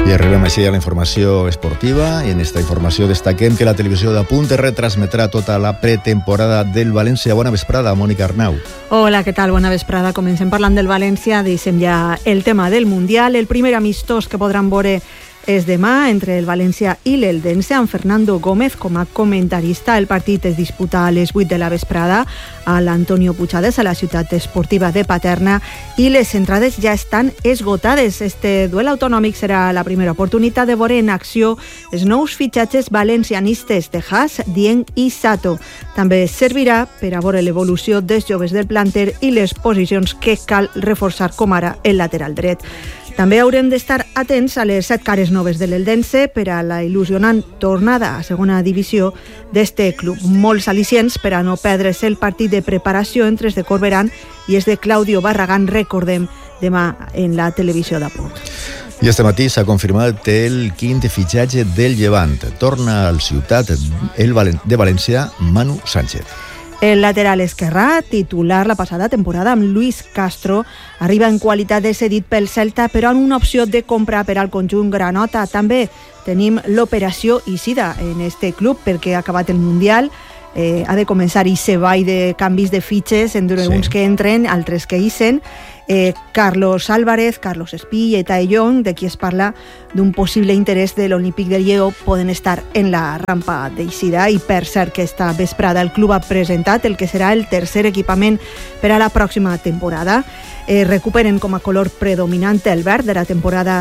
I arribem així a la informació esportiva, i en esta informació destaquem que la televisió de Punt retransmetrà tota la pretemporada del València. Bona vesprada, Mònica Arnau. Hola, què tal? Bona vesprada. Comencem parlant del València, deixem ja el tema del Mundial. El primer amistós que podran veure és demà entre el València i l'Eldense, amb Fernando Gómez com a comentarista. El partit es disputa a les 8 de la vesprada a l'Antonio Puigades, a la ciutat esportiva de Paterna, i les entrades ja estan esgotades. Este duel autonòmic serà la primera oportunitat de veure en acció els nous fitxatges valencianistes de Haas, Dieng i Sato. També servirà per a veure l'evolució dels joves del planter i les posicions que cal reforçar, com ara el lateral dret. També haurem d'estar atents a les 7 cares noves de l'Eldense per a la il·lusionant tornada a segona divisió d'este club. Molts al·licients per a no perdre's el partit de preparació entre els de Corberán i els de Claudio Barragán, recordem, demà en la televisió d'Aport. I este matí s'ha confirmat el quint fitxatge del Llevant. Torna al ciutat de València Manu Sánchez. El lateral esquerrà, titular la passada temporada amb Luis Castro, arriba en qualitat de cedit pel Celta, però amb una opció de compra per al conjunt granota. També tenim l'operació Isida en este club perquè ha acabat el Mundial. Ha de començar i se va de canvis de fitxes, entre uns que entren, altres que ixen. Carlos Álvarez, Carlos Espí i Taellón, de qui es parla d'un possible interès de l'Olímpic de Lleó, poden estar en la rampa d'Eixida. I per cert que esta vesprada el club ha presentat el que serà el tercer equipament per a la pròxima temporada. Recuperen com a color predominant el verd de la temporada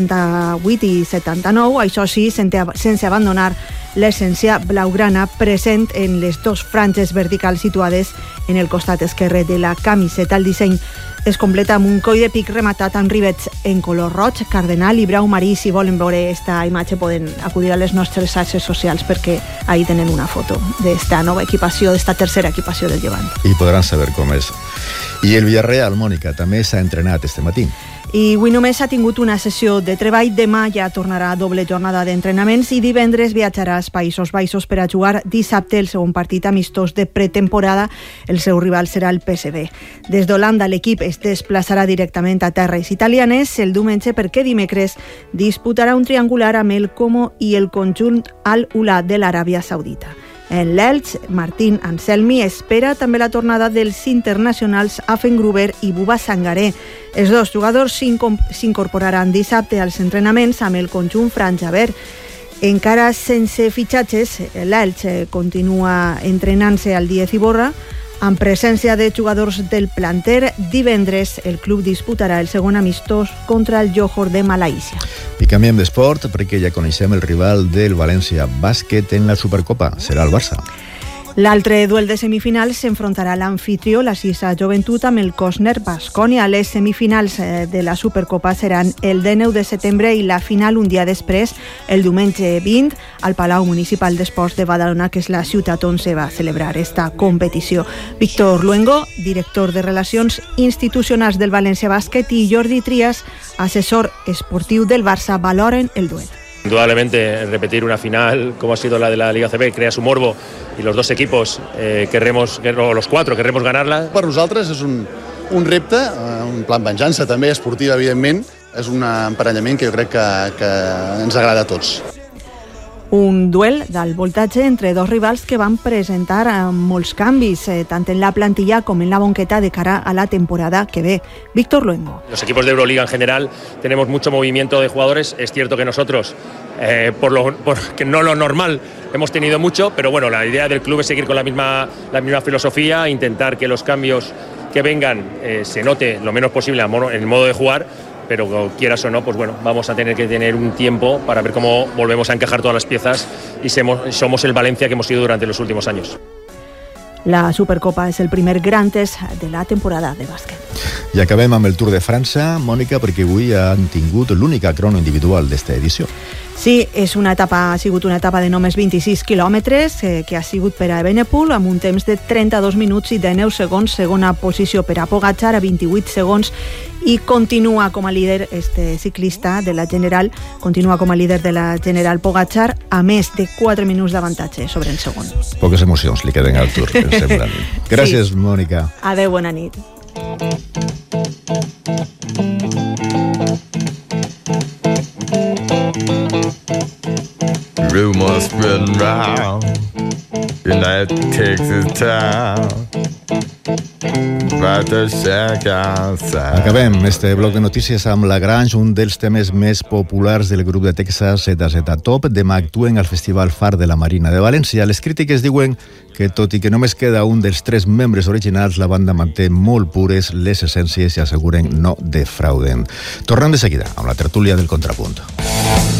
78 i 79, això sí, sense abandonar l'essència blaugrana present en les dos franges verticals situades en el costat esquerre de la camiseta. El disseny es completa amb un coll de pic rematat amb rivets en color roig, cardenal i brau marí. Si volen veure esta imatge poden acudir a les nostres xarxes socials perquè ahí tenen una foto d'esta nova equipació, d'esta tercera equipació del Llevant. I podran saber com és. I el Villarreal, Mònica, també s'ha entrenat este matí. I avui només ha tingut una sessió de treball. Demà ja tornarà a doble jornada d'entrenaments i divendres viatjarà als Països Baixos per a jugar dissabte el segon partit amistós de pretemporada. El seu rival serà el PSV. Des d'Holanda l'equip es desplaçarà directament a terres italianes el diumenge perquè dimecres disputarà un triangular amb el Como i el conjunt Al-Ula de l'Aràbia Saudita. En l'Elx, Martín Anselmi espera també la tornada dels internacionals Affengruber i Buba Sangaré. Els dos jugadors s'incorporaran dissabte als entrenaments amb el conjunt franjaver. Encara sense fitxatges, l'Elx continua entrenant-se al Díez Iborra amb presència de jugadors del planter. Divendres el club disputarà el segon amistós contra el Johor de Malaísia. I canviem d'esport perquè ja coneixem el rival del València Bàsquet en la Supercopa. Serà el Barça. L'altre duel de semifinals s'enfrontarà l'anfitrió, la Sisa Joventut, amb el Cosner Baskonia. Les semifinals de la Supercopa seran el 19 de setembre i la final un dia després, el diumenge 20, al Palau Municipal d'Esports de Badalona, que és la ciutat on se va celebrar esta competició. Víctor Luengo, director de Relacions Institucionals del València Bàsquet, i Jordi Trias, assessor esportiu del Barça, valoren el duel. Indudablemente repetir una final como ha sido la de la Liga CB crea su morbo y los dos equipos los cuatro querremos ganarla. Per nosaltres és un repte, un plan venjança també esportiu, evidentment. És un emparellament que jo crec que ens agrada a tots. Un duel d'alt voltatge entre dos rivals que van presentar molts canvis, tant en la plantilla com en la banqueta de cara a la temporada que ve. Víctor Luengo. Los equipos de Euroliga en general tenemos mucho movimiento de jugadores. Es cierto que nosotros, que no lo normal, hemos tenido mucho, pero bueno, la idea del club es seguir con la misma filosofía, intentar que los cambios que vengan se note lo menos posible en el modo de jugar. Pero quieras o no, pues bueno, vamos a tener que tener un tiempo para ver cómo volvemos a encajar todas las piezas y somos el Valencia que hemos sido durante los últimos años. La Supercopa és el primer gran test de la temporada de bàsquet. I acabem amb el Tour de França, Mònica, perquè avui han tingut l'única crono individual d'esta edició. Sí, ha sigut una etapa de només 26 quilòmetres que ha sigut per a Evenepoel amb un temps de 32 minuts i 19 segons, segona posició per a Pogačar a 28 segons i continua com a líder este ciclista de la General, Pogačar a més de 4 minuts d'avantatge sobre el segon. Poques emocions li queden al Tour, em sembla. Gràcies, sí. Mònica. Adéu, bona nit. rumors spreading round in that Texas town. Acabem este bloc de notícies amb La Grange, un dels temes més populars del grup de Texas ZZ Top. Demà actuen al Festival Far de la Marina de València. Les crítiques diuen que, tot i que només queda un dels 3 membres originals, la banda manté molt pures les essències i asseguren no defrauden. Tornem de seguida amb la tertúlia del Contrapunt.